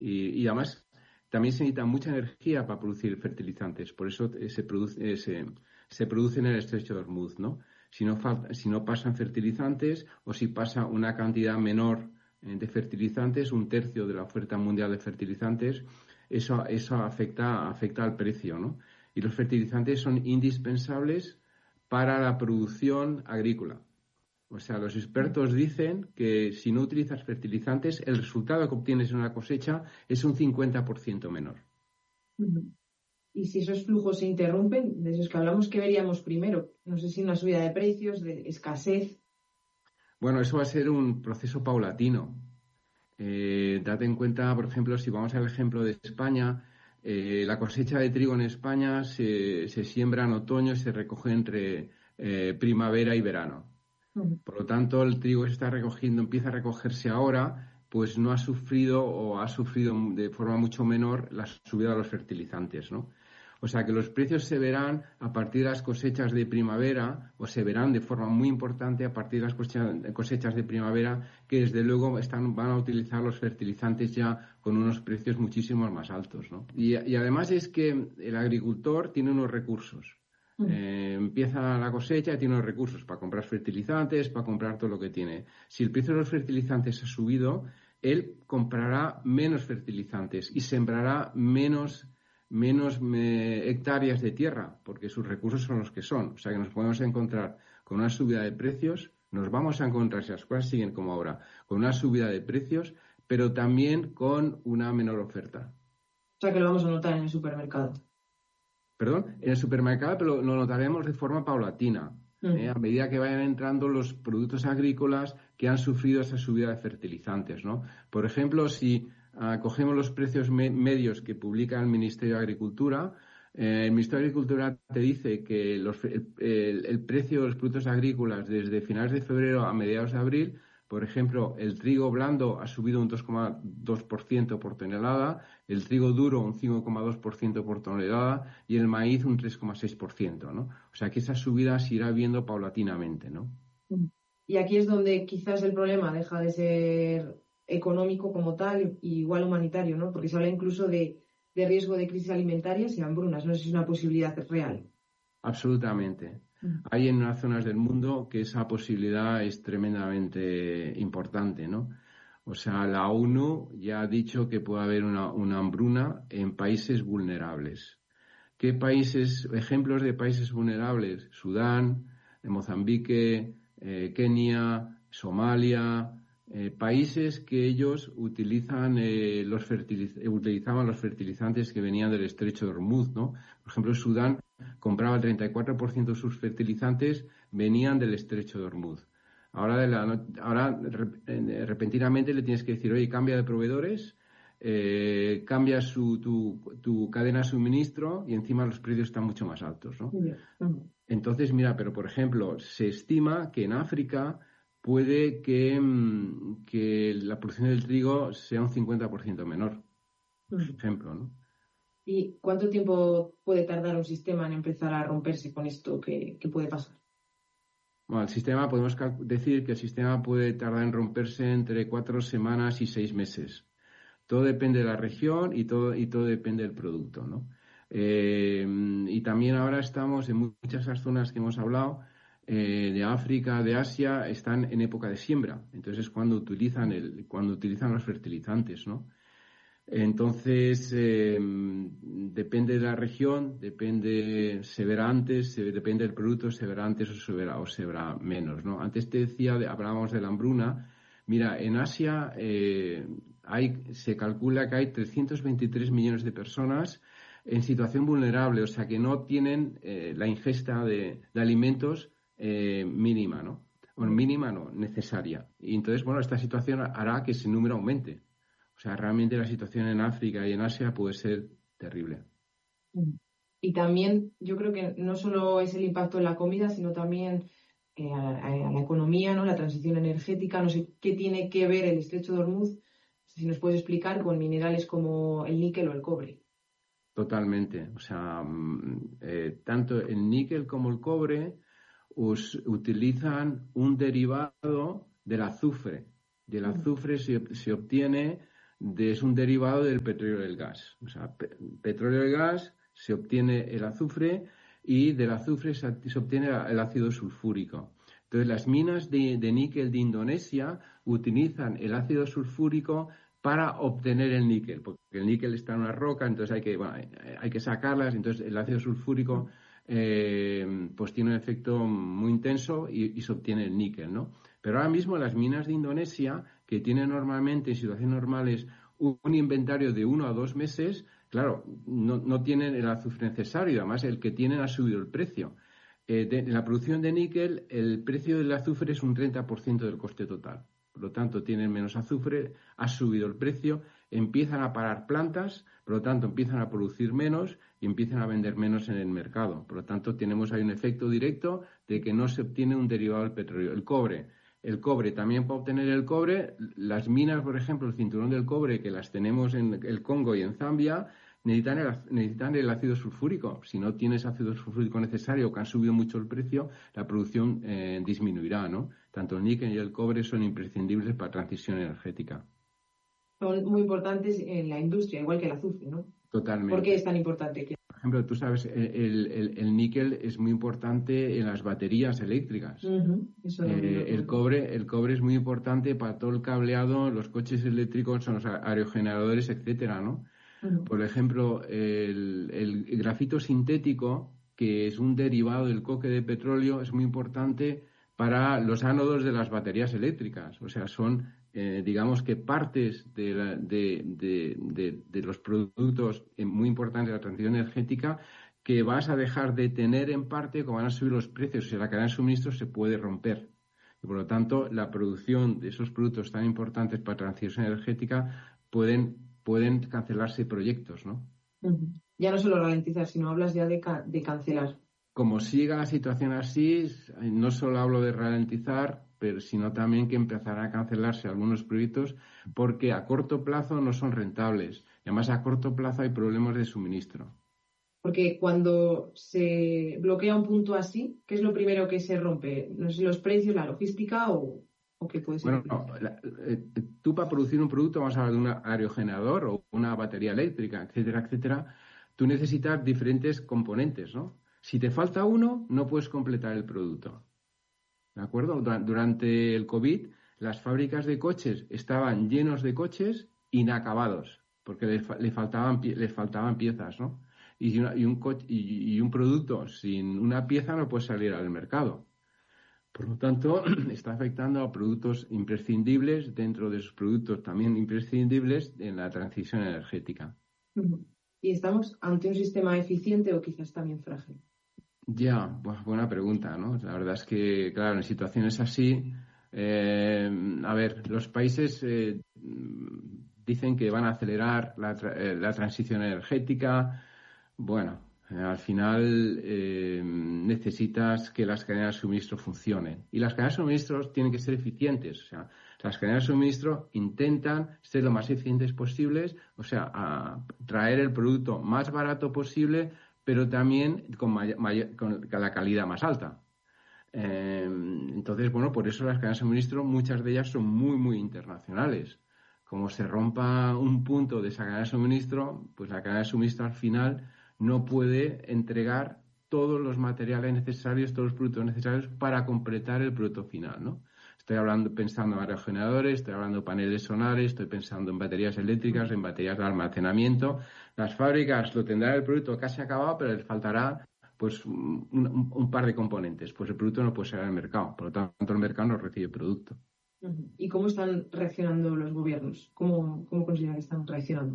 Y además también se necesita mucha energía para producir fertilizantes, por eso se produce en el estrecho de Hormuz, ¿no? Si no pasan fertilizantes o si pasa una cantidad menor de fertilizantes, un tercio de la oferta mundial de fertilizantes, eso afecta al precio, ¿no? Y los fertilizantes son indispensables para la producción agrícola. O sea, los expertos dicen que si no utilizas fertilizantes, el resultado que obtienes en una cosecha es un 50% menor. Y si esos flujos se interrumpen, de esos que hablamos, ¿qué veríamos primero? No sé si una subida de precios, de escasez. Bueno, eso va a ser un proceso paulatino. Date en cuenta, por ejemplo, si vamos al ejemplo de España, la cosecha de trigo en España se siembra en otoño y se recoge entre primavera y verano. Por lo tanto, el trigo se está recogiendo, empieza a recogerse ahora, pues no ha sufrido o ha sufrido de forma mucho menor la subida de los fertilizantes, ¿no? O sea que los precios se verán a partir de las cosechas de primavera, o se verán de forma muy importante a partir de las cosechas de primavera, que desde luego van a utilizar los fertilizantes ya con unos precios muchísimo más altos, ¿no? Y además es que el agricultor tiene unos recursos. Empieza la cosecha y tiene unos recursos para comprar fertilizantes, para comprar todo lo que tiene. Si el precio de los fertilizantes ha subido, él comprará menos fertilizantes y sembrará menos hectáreas de tierra, porque sus recursos son los que son. O sea que nos podemos encontrar con una subida de precios, nos vamos a encontrar, si las cosas siguen como ahora, con una subida de precios, pero también con una menor oferta. O sea que lo vamos a notar en el supermercado. Perdón, en el supermercado, pero lo notaremos de forma paulatina, a medida que vayan entrando los productos agrícolas que han sufrido esa subida de fertilizantes, ¿no? Por ejemplo, si cogemos los precios medios que publica el Ministerio de Agricultura, el Ministerio de Agricultura te dice que el precio de los productos agrícolas desde finales de febrero a mediados de abril, por ejemplo, el trigo blando ha subido un 2,2% por tonelada, el trigo duro un 5,2% por tonelada y el maíz un 3,6%, ¿no? O sea que esa subida se irá viendo paulatinamente, ¿no? Y aquí es donde quizás el problema deja de ser económico como tal y igual humanitario, ¿no? Porque se habla incluso de riesgo de crisis alimentarias y hambrunas. No sé si es una posibilidad real. Absolutamente. Hay en unas zonas del mundo que esa posibilidad es tremendamente importante, ¿no? O sea, la ONU ya ha dicho que puede haber una hambruna en países vulnerables. ¿Qué países, ejemplos de países vulnerables? Sudán, Mozambique, Kenia, Somalia, países que ellos utilizaban los fertilizantes que venían del estrecho de Hormuz, ¿no? Por ejemplo, Sudán compraba el 34% de sus fertilizantes venían del estrecho de Hormuz. Ahora repentinamente le tienes que decir, oye, cambia de proveedores, cambia tu cadena de suministro y encima los precios están mucho más altos, ¿no? Entonces, mira, pero por ejemplo, se estima que en África puede que la producción del trigo sea un 50% menor, por ejemplo, ¿no? ¿Y cuánto tiempo puede tardar un sistema en empezar a romperse con esto que puede pasar? Bueno, podemos decir que el sistema puede tardar en romperse entre 4 semanas y 6 meses. Todo depende de la región y todo depende del producto, ¿no? Y también ahora estamos en muchas de las zonas que hemos hablado, de África, de Asia, están en época de siembra. Entonces es cuando utilizan los fertilizantes, ¿no? Entonces, depende de la región, se verá antes, depende del producto, se verá antes o se verá menos, ¿no? Antes te decía, hablábamos de la hambruna. Mira, en Asia se calcula que hay 323 millones de personas en situación vulnerable, o sea que no tienen la ingesta de alimentos mínima, ¿no? Bueno, mínima no, necesaria. Y entonces, bueno, esta situación hará que ese número aumente. O sea, realmente la situación en África y en Asia puede ser terrible. Y también yo creo que no solo es el impacto en la comida, sino también a la economía, ¿no? La transición energética. No sé qué tiene que ver el estrecho de Hormuz, si nos puedes explicar, con minerales como el níquel o el cobre. Totalmente. O sea, tanto el níquel como el cobre utilizan un derivado del azufre. Del azufre se obtiene es un derivado del petróleo y del gas. O sea, petróleo y gas se obtiene el azufre y del azufre se obtiene el ácido sulfúrico. Entonces, las minas de níquel de Indonesia utilizan el ácido sulfúrico para obtener el níquel, porque el níquel está en una roca, entonces hay que sacarlas, entonces el ácido sulfúrico pues tiene un efecto muy intenso y se obtiene el níquel, ¿no? Pero ahora mismo las minas de Indonesia, que tienen normalmente en situaciones normales un inventario de 1 a 2 meses, claro, no tienen el azufre necesario, además el que tienen ha subido el precio. En la producción de níquel, el precio del azufre es un 30% del coste total. Por lo tanto, tienen menos azufre, ha subido el precio, empiezan a parar plantas, por lo tanto, empiezan a producir menos y empiezan a vender menos en el mercado. Por lo tanto, tenemos ahí un efecto directo de que no se obtiene un derivado del petróleo. El cobre, también para obtener el cobre, las minas, por ejemplo, el cinturón del cobre, que las tenemos en el Congo y en Zambia, necesitan el ácido sulfúrico. Si no tienes ácido sulfúrico necesario, que han subido mucho el precio, la producción disminuirá, ¿no? Tanto el níquel y el cobre son imprescindibles para la transición energética. Son muy importantes en la industria, igual que el azufre, ¿no? Totalmente. ¿Por qué es tan importante? Por ejemplo, tú sabes, el níquel es muy importante en las baterías eléctricas. Eso el cobre es muy importante para todo el cableado, los coches eléctricos, los aerogeneradores, etcétera, ¿no? Por ejemplo, el grafito sintético, que es un derivado del coque de petróleo, es muy importante para los ánodos de las baterías eléctricas. O sea, son, digamos que partes de los productos muy importantes de la transición energética que vas a dejar de tener en parte como van a subir los precios. O sea, la cadena de suministro se puede romper. Y por lo tanto, la producción de esos productos tan importantes para la transición energética pueden cancelarse proyectos, ¿no? Ya no solo ralentizar, sino hablas ya de cancelar. Como siga la situación así, no solo hablo de ralentizar, pero sino también que empezará a cancelarse algunos proyectos porque a corto plazo no son rentables. Y además a corto plazo hay problemas de suministro. Porque cuando se bloquea un punto así, ¿qué es lo primero que se rompe? No sé, los precios, la logística o qué puede ser. Bueno, tú para producir un producto, vamos a hablar de un aerogenerador o una batería eléctrica, etcétera, etcétera, tú necesitas diferentes componentes, ¿no? Si te falta uno, no puedes completar el producto. ¿De acuerdo? Durante el COVID, las fábricas de coches estaban llenos de coches inacabados, porque les faltaban piezas, ¿no? Y un producto sin una pieza no puede salir al mercado. Por lo tanto, está afectando a productos imprescindibles dentro de sus productos también imprescindibles en la transición energética. ¿Y estamos ante un sistema eficiente o quizás también frágil? Ya, buena pregunta, ¿no? La verdad es que, claro, en situaciones así, a ver, los países dicen que van a acelerar la transición energética. Bueno, al final necesitas que las cadenas de suministro funcionen. Y las cadenas de suministro tienen que ser eficientes. O sea, las cadenas de suministro intentan ser lo más eficientes posibles, o sea, a traer el producto más barato posible, pero también con la calidad más alta. Entonces, bueno, por eso las cadenas de suministro, muchas de ellas son muy, muy internacionales. Como se rompa un punto de esa cadena de suministro, pues la cadena de suministro al final no puede entregar todos los materiales necesarios, todos los productos necesarios para completar el producto final, ¿no? Estoy pensando en aerogeneradores, estoy hablando de paneles solares, estoy pensando en baterías eléctricas, en baterías de almacenamiento. Las fábricas lo tendrán el producto casi acabado, pero les faltará pues un par de componentes. Pues el producto no puede salir al mercado, por lo tanto el mercado no recibe producto. ¿Y cómo están reaccionando los gobiernos? ¿Cómo consideran que están reaccionando?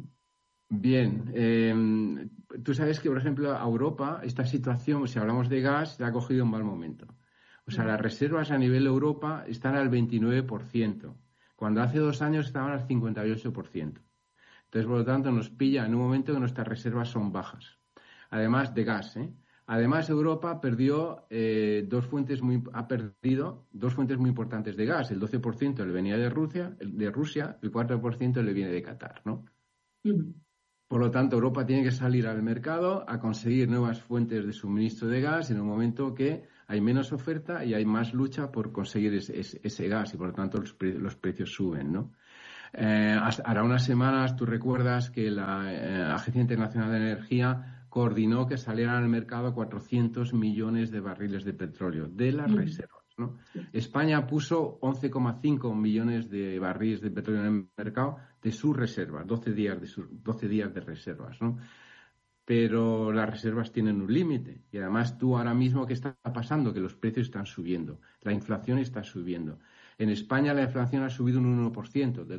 Bien, tú sabes que, por ejemplo, a Europa, esta situación, si hablamos de gas, la ha cogido un mal momento. O sea, las reservas a nivel Europa están al 29%, cuando hace 2 años estaban al 58%. Entonces, por lo tanto, nos pilla en un momento que nuestras reservas son bajas. Además de gas, ¿eh? Además, Europa ha perdido dos fuentes muy importantes de gas. El 12% le venía de Rusia, el 4% le viene de Qatar, ¿no? Por lo tanto, Europa tiene que salir al mercado a conseguir nuevas fuentes de suministro de gas en un momento que hay menos oferta y hay más lucha por conseguir ese gas y, por lo tanto, los precios suben, ¿no? Hará unas semanas, tú recuerdas que la Agencia Internacional de Energía coordinó que salieran al mercado 400 millones de barriles de petróleo de las reservas, ¿no? España puso 11,5 millones de barriles de petróleo en el mercado de sus reservas, 12 días de reservas, ¿no? Pero las reservas tienen un límite y además tú ahora mismo, ¿qué está pasando? Que los precios están subiendo, la inflación está subiendo. En España la inflación ha subido un 1%, del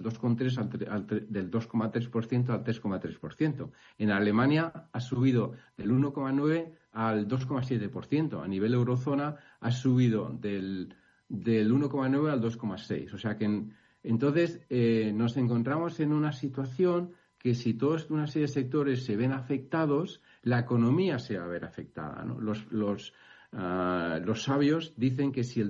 2,3% al 3,3%. En Alemania ha subido del 1,9% al 2,7%. A nivel eurozona ha subido del 1,9% al 2,6%. O sea que entonces nos encontramos en una situación que si toda una serie de sectores se ven afectados, la economía se va a ver afectada, ¿no? Los sabios dicen que si el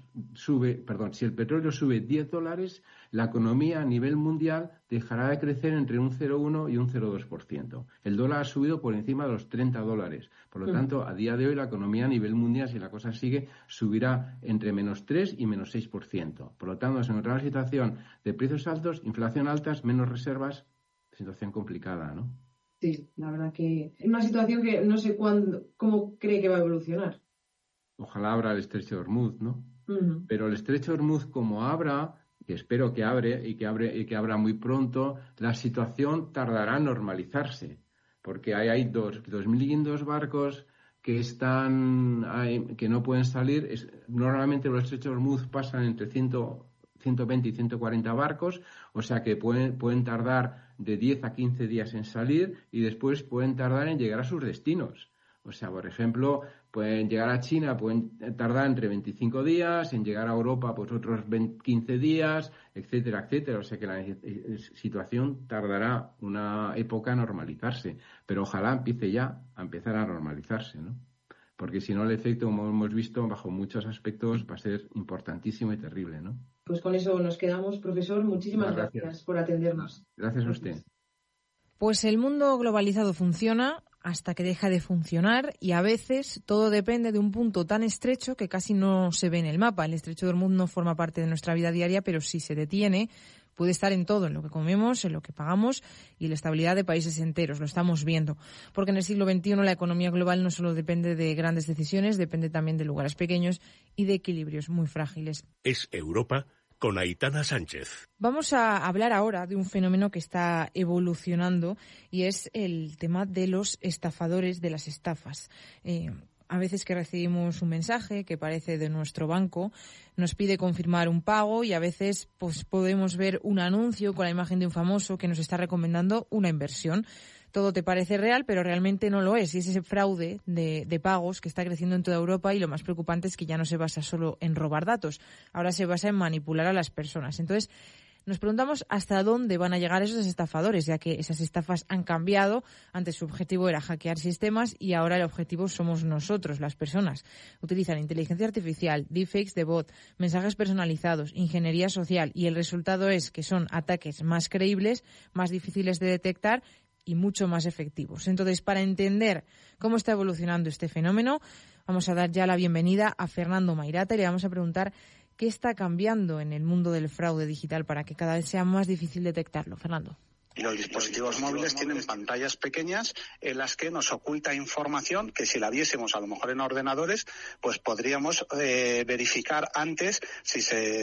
petróleo sube $10, la economía a nivel mundial dejará de crecer entre un 0,1 y un 0,2%. El dólar ha subido por encima de los $30. Por lo tanto, a día de hoy la economía a nivel mundial, si la cosa sigue, subirá entre -3 y -6%. Por lo tanto, nos encontramos en una situación de precios altos, inflación altas, menos reservas, situación complicada, ¿no? Sí, la verdad que es una situación que no sé cómo cree que va a evolucionar. Ojalá abra el estrecho de Hormuz, ¿no? Uh-huh. Pero el estrecho de Hormuz, como abra, que espero que que abra muy pronto, la situación tardará en normalizarse, porque hay 2.500 barcos que que no pueden salir. Normalmente los estrechos de Hormuz pasan entre 120 y 140 barcos, o sea que pueden tardar de 10 a 15 días en salir y después pueden tardar en llegar a sus destinos. O sea, por ejemplo, pueden llegar a China, pueden tardar entre 25 días, en llegar a Europa pues otros 15 días, etcétera, etcétera. O sea que la situación tardará una época en normalizarse, pero ojalá empiece ya a empezar a normalizarse, ¿no? Porque si no el efecto, como hemos visto, bajo muchos aspectos va a ser importantísimo y terrible, ¿no? Pues con eso nos quedamos, profesor. Muchísimas gracias por atendernos. Gracias a usted. Pues el mundo globalizado funciona hasta que deja de funcionar y a veces todo depende de un punto tan estrecho que casi no se ve en el mapa. El estrecho de Hormuz no forma parte de nuestra vida diaria, pero si se detiene, puede estar en todo, en lo que comemos, en lo que pagamos y en la estabilidad de países enteros. Lo estamos viendo. Porque en el siglo XXI la economía global no solo depende de grandes decisiones, depende también de lugares pequeños y de equilibrios muy frágiles. Es Europa con Aitana Sánchez. Vamos a hablar ahora de un fenómeno que está evolucionando y es el tema de los estafadores, de las estafas. A veces que recibimos un mensaje que parece de nuestro banco, nos pide confirmar un pago y a veces pues podemos ver un anuncio con la imagen de un famoso que nos está recomendando una inversión. Todo te parece real, pero realmente no lo es. Y es ese fraude de pagos que está creciendo en toda Europa y lo más preocupante es que ya no se basa solo en robar datos, ahora se basa en manipular a las personas. Entonces, nos preguntamos hasta dónde van a llegar esos estafadores, ya que esas estafas han cambiado. Antes su objetivo era hackear sistemas y ahora el objetivo somos nosotros, las personas. Utilizan inteligencia artificial, deepfakes de bot, mensajes personalizados, ingeniería social y el resultado es que son ataques más creíbles, más difíciles de detectar y mucho más efectivos. Entonces, para entender cómo está evolucionando este fenómeno, vamos a dar ya la bienvenida a Fernando Mairata y le vamos a preguntar qué está cambiando en el mundo del fraude digital para que cada vez sea más difícil detectarlo. Fernando. Los dispositivos móviles tienen pantallas pequeñas en las que nos oculta información que si la viésemos a lo mejor en ordenadores, pues podríamos verificar antes si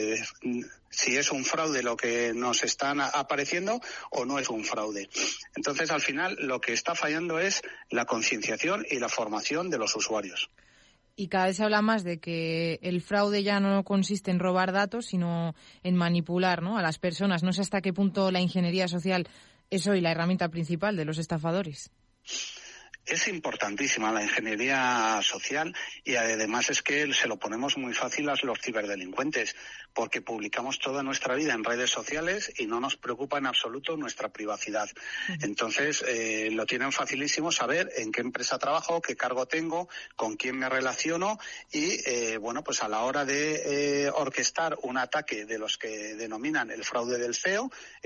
es un fraude lo que nos están apareciendo o no es un fraude. Entonces, al final, lo que está fallando es la concienciación y la formación de los usuarios. Y cada vez se habla más de que el fraude ya no consiste en robar datos, sino en manipular, ¿no?, a las personas. No sé hasta qué punto la ingeniería social es hoy la herramienta principal de los estafadores. Es importantísima la ingeniería social y además es que se lo ponemos muy fácil a los ciberdelincuentes porque publicamos toda nuestra vida en redes sociales y no nos preocupa en absoluto nuestra privacidad. Entonces lo tienen facilísimo saber en qué empresa trabajo, qué cargo tengo, con quién me relaciono y pues a la hora de orquestar un ataque de los que denominan el fraude del CEO es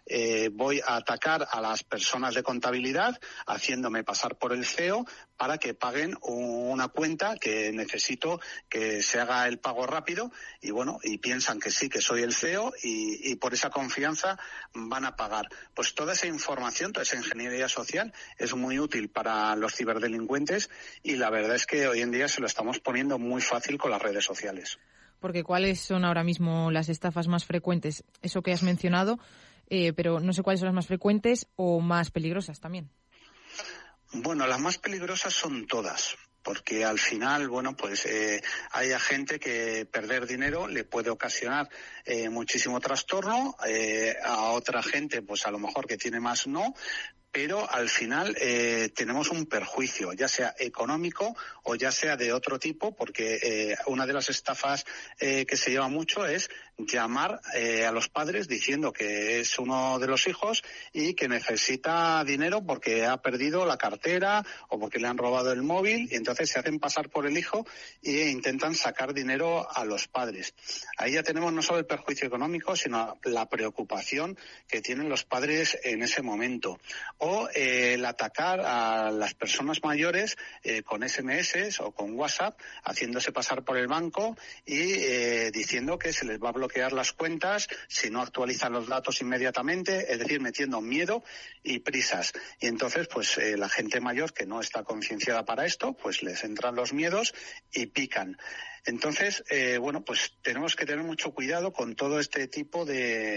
voy a atacar a las personas de contabilidad haciéndome pasar por el CEO para que paguen una cuenta que necesito que se haga el pago rápido y piensan que sí, que soy el CEO y por esa confianza van a pagar. Pues toda esa información, toda esa ingeniería social es muy útil para los ciberdelincuentes y la verdad es que hoy en día se lo estamos poniendo muy fácil con las redes sociales. Porque ¿cuáles son ahora mismo las estafas más frecuentes? Eso que has mencionado, pero no sé cuáles son las más frecuentes o más peligrosas también. Bueno, las más peligrosas son todas, porque al final, hay a gente que perder dinero le puede ocasionar muchísimo trastorno, a otra gente, pues a lo mejor que tiene más no, pero al final tenemos un perjuicio, ya sea económico o ya sea de otro tipo, porque una de las estafas que se lleva mucho es llamar a los padres diciendo que es uno de los hijos y que necesita dinero porque ha perdido la cartera o porque le han robado el móvil, y entonces se hacen pasar por el hijo e intentan sacar dinero a los padres. Ahí ya tenemos no solo el perjuicio económico, sino la preocupación que tienen los padres en ese momento. O el atacar a las personas mayores con SMS o con WhatsApp, haciéndose pasar por el banco y diciendo que se les va a bloquear las cuentas si no actualizan los datos inmediatamente, es decir, metiendo miedo y prisas. Y entonces, pues la gente mayor que no está concienciada para esto, pues les entran los miedos y pican. Entonces, pues tenemos que tener mucho cuidado con todo este tipo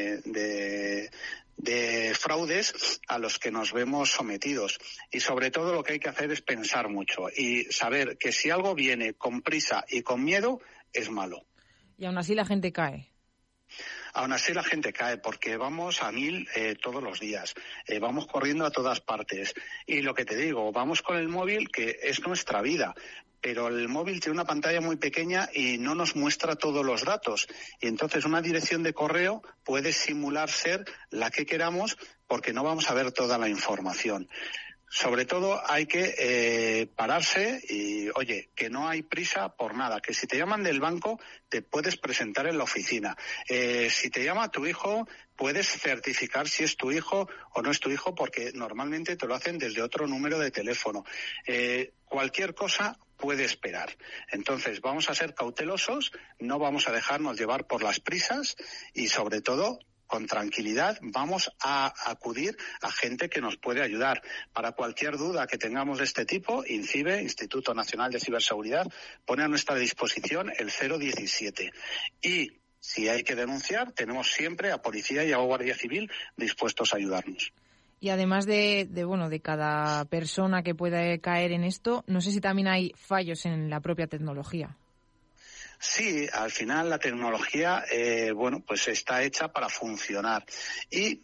de fraudes a los que nos vemos sometidos. Y sobre todo lo que hay que hacer es pensar mucho y saber que si algo viene con prisa y con miedo, es malo. Y aún así la gente cae. Aún así la gente cae porque vamos a 1000 todos los días, vamos corriendo a todas partes y lo que te digo, vamos con el móvil que es nuestra vida, pero el móvil tiene una pantalla muy pequeña y no nos muestra todos los datos y entonces una dirección de correo puede simular ser la que queramos porque no vamos a ver toda la información. Sobre todo hay que pararse y, oye, que no hay prisa por nada, que si te llaman del banco te puedes presentar en la oficina. Si te llama tu hijo, puedes certificar si es tu hijo o no es tu hijo porque normalmente te lo hacen desde otro número de teléfono. Cualquier cosa puede esperar. Entonces vamos a ser cautelosos, no vamos a dejarnos llevar por las prisas y sobre todo con tranquilidad vamos a acudir a gente que nos puede ayudar. Para cualquier duda que tengamos de este tipo, INCIBE, Instituto Nacional de Ciberseguridad, pone a nuestra disposición el 017. Y si hay que denunciar, tenemos siempre a Policía y a Guardia Civil dispuestos a ayudarnos. Y además de cada persona que pueda caer en esto, no sé si también hay fallos en la propia tecnología. Sí, al final la tecnología, pues está hecha para funcionar y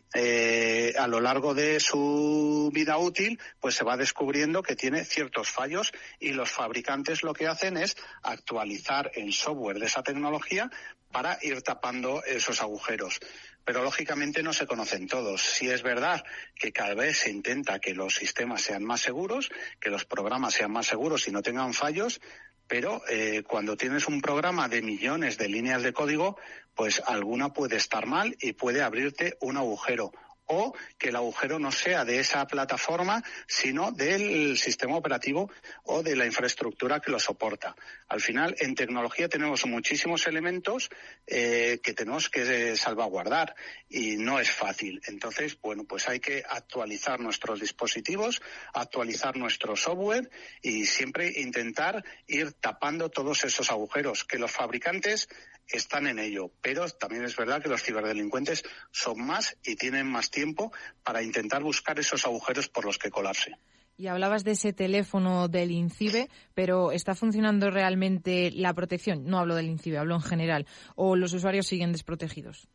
a lo largo de su vida útil, pues se va descubriendo que tiene ciertos fallos y los fabricantes lo que hacen es actualizar el software de esa tecnología para ir tapando esos agujeros. Pero lógicamente no se conocen todos. Sí es verdad que cada vez se intenta que los sistemas sean más seguros, que los programas sean más seguros y no tengan fallos, pero cuando tienes un programa de millones de líneas de código, pues alguna puede estar mal y puede abrirte un agujero. O que el agujero no sea de esa plataforma, sino del sistema operativo o de la infraestructura que lo soporta. Al final, en tecnología tenemos muchísimos elementos que tenemos que salvaguardar y no es fácil. Entonces, pues hay que actualizar nuestros dispositivos, actualizar nuestro software y siempre intentar ir tapando todos esos agujeros que los fabricantes están en ello, pero también es verdad que los ciberdelincuentes son más y tienen más tiempo para intentar buscar esos agujeros por los que colarse. Y hablabas de ese teléfono del INCIBE, pero ¿está funcionando realmente la protección? No hablo del INCIBE, hablo en general. ¿O los usuarios siguen desprotegidos?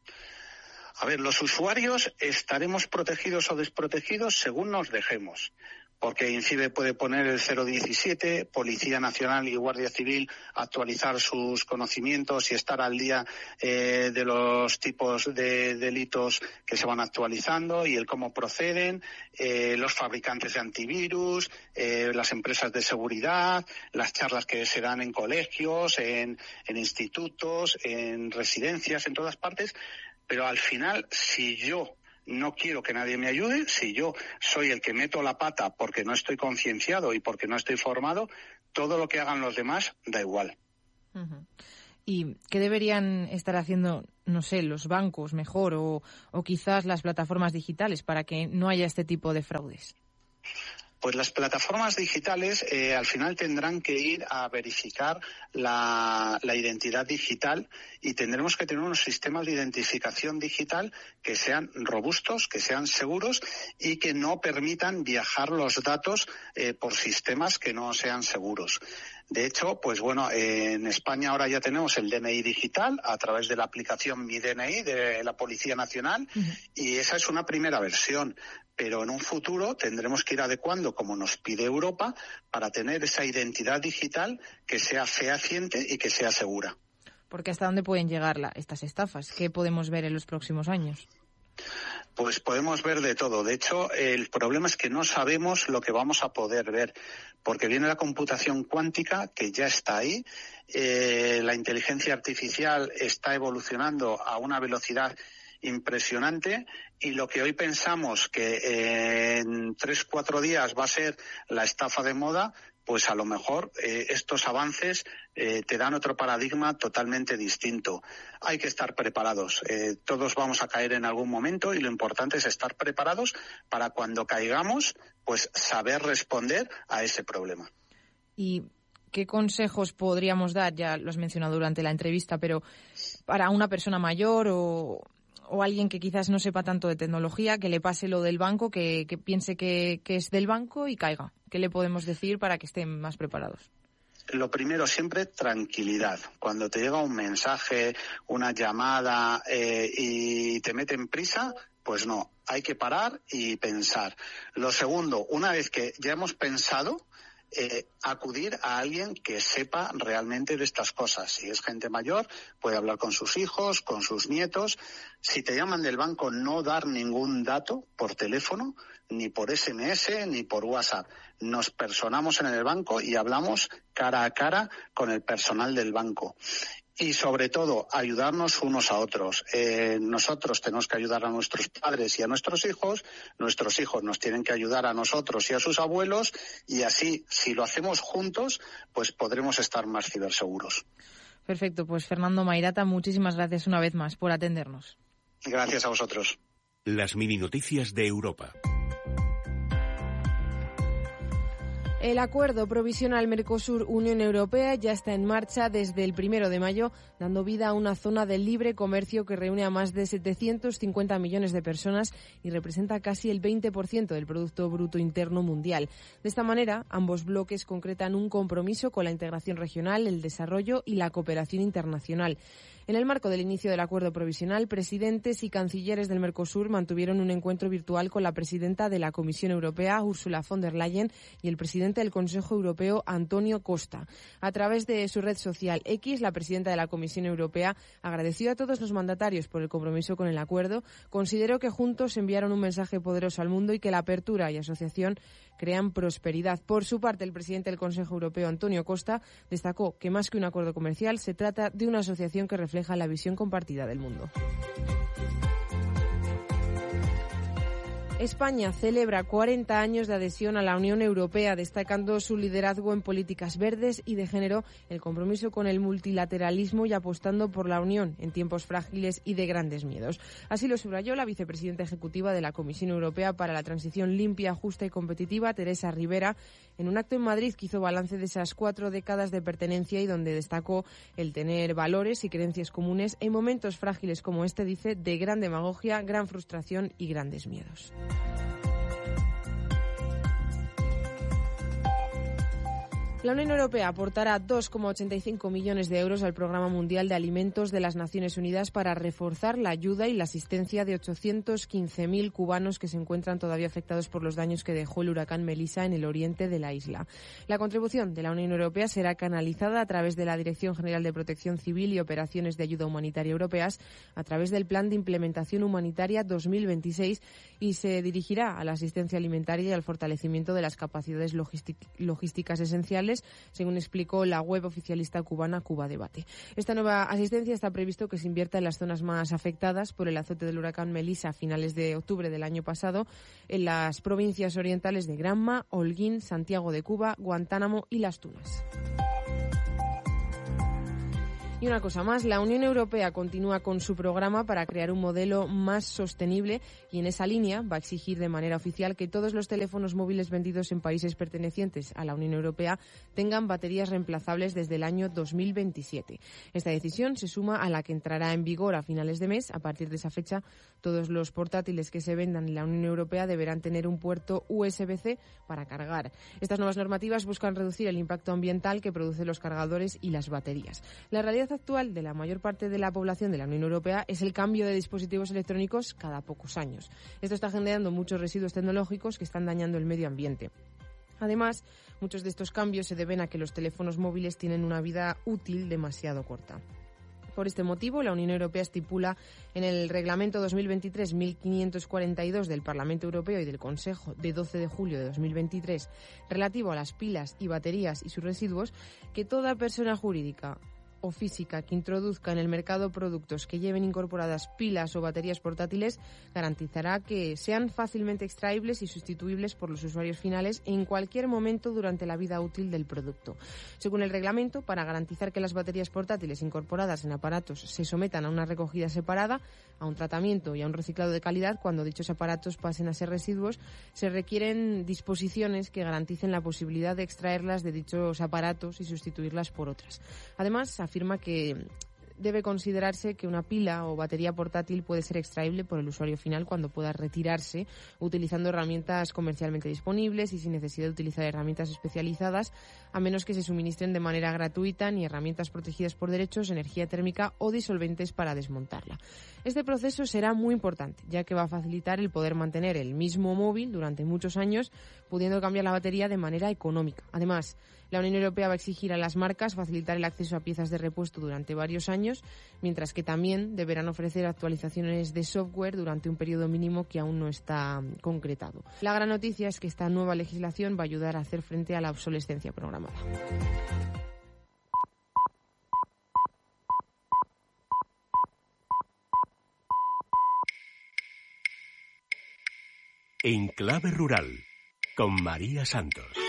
A ver, los usuarios estaremos protegidos o desprotegidos según nos dejemos. Porque INCIBE puede poner el 017, Policía Nacional y Guardia Civil actualizar sus conocimientos y estar al día de los tipos de delitos que se van actualizando y el cómo proceden, los fabricantes de antivirus, las empresas de seguridad, las charlas que se dan en colegios, en institutos, en residencias, en todas partes. Pero al final, si yo no quiero que nadie me ayude. Si yo soy el que meto la pata porque no estoy concienciado y porque no estoy formado, todo lo que hagan los demás da igual. Uh-huh. ¿Y qué deberían estar haciendo, no sé, los bancos mejor o quizás las plataformas digitales para que no haya este tipo de fraudes? Pues las plataformas digitales al final tendrán que ir a verificar la identidad digital y tendremos que tener unos sistemas de identificación digital que sean robustos, que sean seguros y que no permitan viajar los datos por sistemas que no sean seguros. De hecho, pues bueno, en España ahora ya tenemos el DNI digital a través de la aplicación Mi DNI de la Policía Nacional y esa es una primera versión. Pero en un futuro tendremos que ir adecuando, como nos pide Europa, para tener esa identidad digital que sea fehaciente y que sea segura. Porque ¿hasta dónde pueden llegar estas estafas? ¿Qué podemos ver en los próximos años? Pues podemos ver de todo. De hecho, el problema es que no sabemos lo que vamos a poder ver, porque viene la computación cuántica, que ya está ahí. La inteligencia artificial está evolucionando a una velocidad impresionante y lo que hoy pensamos que en 3-4 días va a ser la estafa de moda, pues a lo mejor estos avances te dan otro paradigma totalmente distinto. Hay que estar preparados. Todos vamos a caer en algún momento y lo importante es estar preparados para cuando caigamos, pues saber responder a ese problema. ¿Y qué consejos podríamos dar? Ya lo has mencionado durante la entrevista, pero para una persona mayor o alguien que quizás no sepa tanto de tecnología, que le pase lo del banco, que piense que es del banco y caiga. ¿Qué le podemos decir para que estén más preparados? Lo primero, siempre tranquilidad. Cuando te llega un mensaje, una llamada y te meten prisa, pues no, hay que parar y pensar. Lo segundo, una vez que ya hemos pensado, acudir a alguien que sepa realmente de estas cosas. Si es gente mayor, puede hablar con sus hijos, con sus nietos. Si te llaman del banco, no dar ningún dato por teléfono, ni por SMS, ni por WhatsApp. Nos personamos en el banco y hablamos cara a cara con el personal del banco. Y sobre todo, ayudarnos unos a otros. Nosotros tenemos que ayudar a nuestros padres y a nuestros hijos nos tienen que ayudar a nosotros y a sus abuelos, y así, si lo hacemos juntos, pues podremos estar más ciberseguros. Perfecto, pues Fernando Mairata, muchísimas gracias una vez más por atendernos. Gracias a vosotros. Las mini noticias de Europa. El acuerdo provisional Mercosur-Unión Europea ya está en marcha desde el 1 de mayo, dando vida a una zona de libre comercio que reúne a más de 750 millones de personas y representa casi el 20% del Producto Bruto Interno Mundial. De esta manera, ambos bloques concretan un compromiso con la integración regional, el desarrollo y la cooperación internacional. En el marco del inicio del acuerdo provisional, presidentes y cancilleres del Mercosur mantuvieron un encuentro virtual con la presidenta de la Comisión Europea, Ursula von der Leyen, y el presidente del Consejo Europeo, Antonio Costa. A través de su red social X, la presidenta de la Comisión Europea agradeció a todos los mandatarios por el compromiso con el acuerdo. Consideró que juntos enviaron un mensaje poderoso al mundo y que la apertura y asociación crean prosperidad. Por su parte, el presidente del Consejo Europeo, Antonio Costa, destacó que más que un acuerdo comercial, se trata de una asociación que refleja la visión compartida del mundo. España celebra 40 años de adhesión a la Unión Europea, destacando su liderazgo en políticas verdes y de género, el compromiso con el multilateralismo y apostando por la unión en tiempos frágiles y de grandes miedos. Así lo subrayó la vicepresidenta ejecutiva de la Comisión Europea para la Transición Limpia, Justa y Competitiva, Teresa Ribera, en un acto en Madrid que hizo balance de esas 4 décadas de pertenencia y donde destacó el tener valores y creencias comunes en momentos frágiles como este, dice, de gran demagogia, gran frustración y grandes miedos. La Unión Europea aportará 2,85 millones de euros al Programa Mundial de Alimentos de las Naciones Unidas para reforzar la ayuda y la asistencia de 815.000 cubanos que se encuentran todavía afectados por los daños que dejó el huracán Melissa en el oriente de la isla. La contribución de la Unión Europea será canalizada a través de la Dirección General de Protección Civil y Operaciones de Ayuda Humanitaria Europeas a través del Plan de Implementación Humanitaria 2026 y se dirigirá a la asistencia alimentaria y al fortalecimiento de las capacidades logísticas esenciales nacionales, según explicó la web oficialista cubana Cuba Debate. Esta nueva asistencia está previsto que se invierta en las zonas más afectadas por el azote del huracán Melissa a finales de octubre del año pasado, en las provincias orientales de Granma, Holguín, Santiago de Cuba, Guantánamo y Las Tunas. Y una cosa más, la Unión Europea continúa con su programa para crear un modelo más sostenible y en esa línea va a exigir de manera oficial que todos los teléfonos móviles vendidos en países pertenecientes a la Unión Europea tengan baterías reemplazables desde el año 2027. Esta decisión se suma a la que entrará en vigor a finales de mes. A partir de esa fecha, todos los portátiles que se vendan en la Unión Europea deberán tener un puerto USB-C para cargar. Estas nuevas normativas buscan reducir el impacto ambiental que producen los cargadores y las baterías. La realidad actual de la mayor parte de la población de la Unión Europea es el cambio de dispositivos electrónicos cada pocos años. Esto está generando muchos residuos tecnológicos que están dañando el medio ambiente. Además, muchos de estos cambios se deben a que los teléfonos móviles tienen una vida útil demasiado corta. Por este motivo, la Unión Europea estipula en el Reglamento 2023-1542 del Parlamento Europeo y del Consejo de 12 de julio de 2023 relativo a las pilas y baterías y sus residuos que toda persona jurídica o física que introduzca en el mercado productos que lleven incorporadas pilas o baterías portátiles garantizará que sean fácilmente extraíbles y sustituibles por los usuarios finales en cualquier momento durante la vida útil del producto. Según el reglamento, para garantizar que las baterías portátiles incorporadas en aparatos se sometan a una recogida separada, a un tratamiento y a un reciclado de calidad cuando dichos aparatos pasen a ser residuos, se requieren disposiciones que garanticen la posibilidad de extraerlas de dichos aparatos y sustituirlas por otras. Además, afirma que debe considerarse que una pila o batería portátil puede ser extraíble por el usuario final cuando pueda retirarse utilizando herramientas comercialmente disponibles y sin necesidad de utilizar herramientas especializadas, a menos que se suministren de manera gratuita ni herramientas protegidas por derechos, energía térmica o disolventes para desmontarla. Este proceso será muy importante, ya que va a facilitar el poder mantener el mismo móvil durante muchos años, pudiendo cambiar la batería de manera económica. Además, la Unión Europea va a exigir a las marcas facilitar el acceso a piezas de repuesto durante varios años, mientras que también deberán ofrecer actualizaciones de software durante un periodo mínimo que aún no está concretado. La gran noticia es que esta nueva legislación va a ayudar a hacer frente a la obsolescencia programada. En Clave Rural, con María Santos.